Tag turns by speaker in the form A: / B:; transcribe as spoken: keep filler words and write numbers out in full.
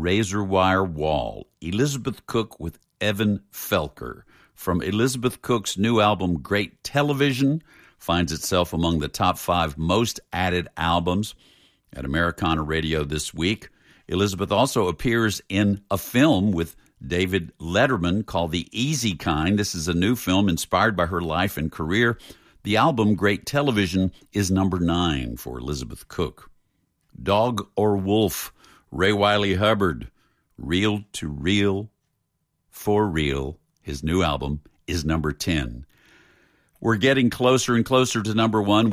A: Razor Wire Wall, Elizabeth Cook with Evan Felker. From Elizabeth Cook's new album, Great Television, finds itself among the top five most added albums at Americana Radio this week. Elizabeth also appears in a film with David Letterman called The Easy Kind. This is a new film inspired by her life and career. The album, Great Television, is number nine for Elizabeth Cook. Dog or Wolf, Ray Wiley Hubbard, Real to Real, For Real. His new album is number ten. We're getting closer and closer to number one.